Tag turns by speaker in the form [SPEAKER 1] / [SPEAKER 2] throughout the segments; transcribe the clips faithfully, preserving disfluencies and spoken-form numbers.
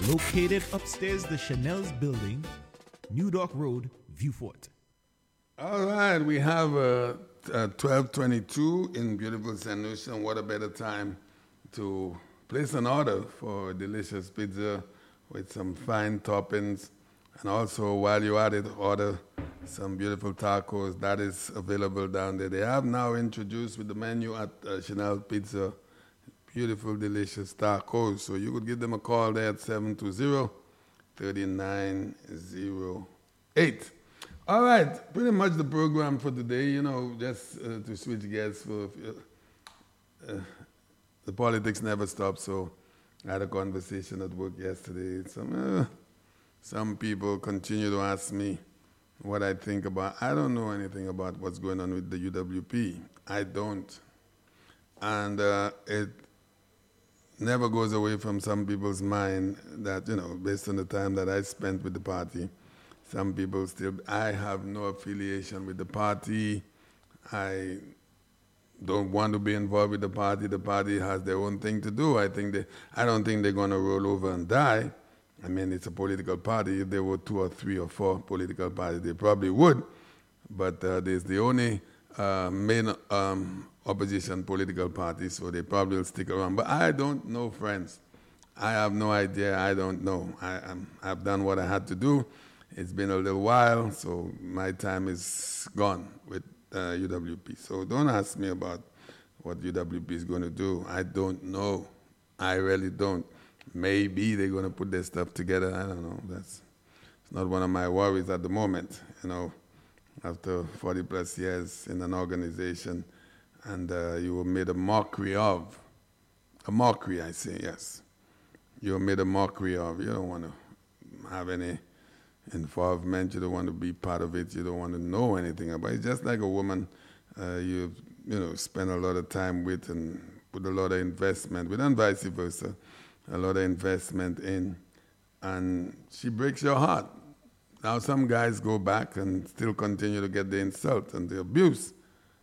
[SPEAKER 1] Located upstairs the Chanel's building, New Dock Road, Viewfort.
[SPEAKER 2] All right, we have uh, uh, twelve twenty-two in beautiful Saint Lucia. What a better time to place an order for a delicious pizza with some fine toppings. And also, while you're at it, order some beautiful tacos. That is available down there. They have now introduced with the menu at uh, Chanel Pizza beautiful, delicious tacos. So you could give them a call there at seven two zero, three nine zero eight. All right, pretty much the program for today, you know, just uh, to switch gears for uh, the politics never stops. So I had a conversation at work yesterday. Some, uh, some people continue to ask me what I think about. I don't know anything about what's going on with the U W P. I don't. And uh, it never goes away from some people's mind that, you know, based on the time that I spent with the party, some people still, I have no affiliation with the party. I don't want to be involved with the party. The party has their own thing to do. I think they, I don't think they're going to roll over and die. I mean, it's a political party. If there were two or three or four political parties, they probably would. But uh, there's the only uh, main um, opposition political party, so they probably will stick around. But I don't know, friends. I have no idea. I don't know. I, I'm, I've done what I had to do. It's been a little while, so my time is gone with uh, U W P. So don't ask me about what U W P is going to do. I don't know. I really don't. Maybe they're going to put their stuff together. I don't know. That's it's not one of my worries at the moment. You know, after forty plus years in an organization, and uh, you were made a mockery of. A mockery, I say, yes. You were made a mockery of. You don't want to have any involvement. You don't want to be part of it. You don't want to know anything about it. It's just like a woman uh, you you know spend a lot of time with and put a lot of investment with, and vice versa, a lot of investment in, and she breaks your heart. Now some guys go back and still continue to get the insult and the abuse,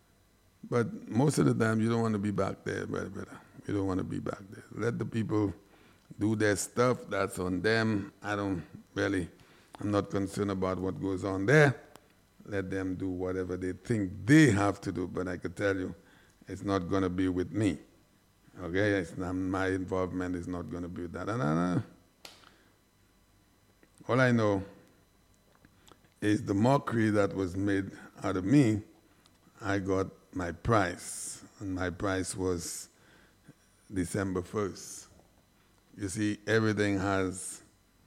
[SPEAKER 2] but most of the time you don't want to be back there, brother, brother. You don't want to be back there. Let the people do their stuff. That's on them. I don't really, I'm not concerned about what goes on there. Let them do whatever they think they have to do, but I could tell you, it's not going to be with me. Okay, it's not, my involvement is not going to be with that. And, and, uh, all I know is the mockery that was made out of me, I got my price. And my price was December first. You see, everything has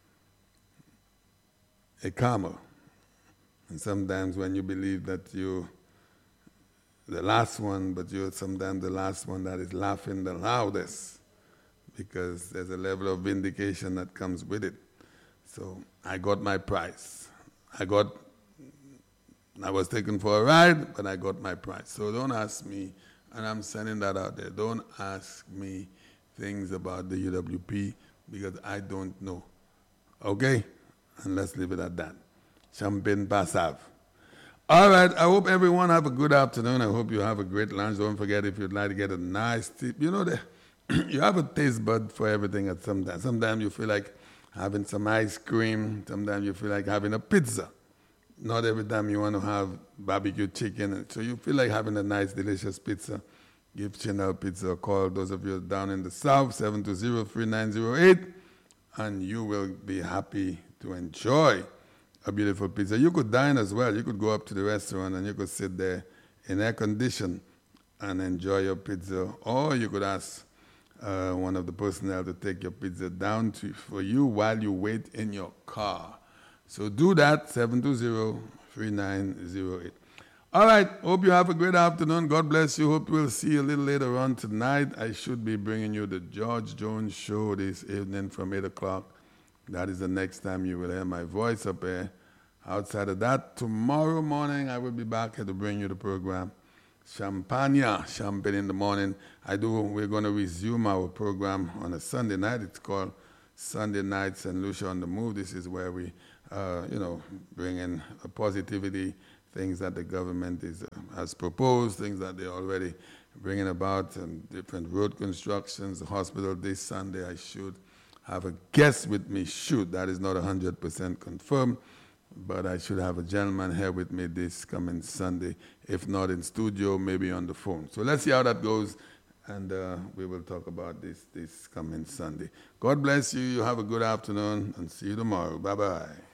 [SPEAKER 2] a karma. And sometimes when you believe that you're the last one, but you're sometimes the last one that is laughing the loudest, because there's a level of vindication that comes with it. So I got my price. I got, I was taken for a ride, but I got my price. So don't ask me, and I'm sending that out there, don't ask me things about the U W P, because I don't know. Okay? And let's leave it at that. Champagne Passav. All right, I hope everyone have a good afternoon. I hope you have a great lunch. Don't forget, if you'd like to get a nice tip, you know, the, you have a taste bud for everything at some time. Sometimes you feel like having some ice cream. Sometimes you feel like having a pizza. Not every time you want to have barbecue chicken. So you feel like having a nice, delicious pizza. Give Chanel Pizza a call. Those of you down in the south, seven two zero, three nine zero eight, and you will be happy to enjoy a beautiful pizza. You could dine as well. You could go up to the restaurant and you could sit there in air condition and enjoy your pizza. Or you could ask uh, one of the personnel to take your pizza down to, for you while you wait in your car. So do that, seven two zero, three nine zero eight. All right, hope you have a great afternoon. God bless you. Hope we'll see you a little later on tonight. I should be bringing you the George Jones Show this evening from eight o'clock. That is the next time you will hear my voice up here. Outside of that, tomorrow morning I will be back here to bring you the program. Champagne, Champagne in the morning. I do. We're going to resume our program on a Sunday night. It's called Sunday Night Saint Lucia on the Move. This is where we, uh, you know, bring in positivity, things that the government is, uh, has proposed, things that they're already bringing about, and different road constructions. The hospital this Sunday I should have a guest with me. Shoot, that is not one hundred percent confirmed, but I should have a gentleman here with me this coming Sunday. If not in studio, maybe on the phone. So let's see how that goes, and uh, we will talk about this this coming Sunday. God bless you. You have a good afternoon, and see you tomorrow. Bye-bye.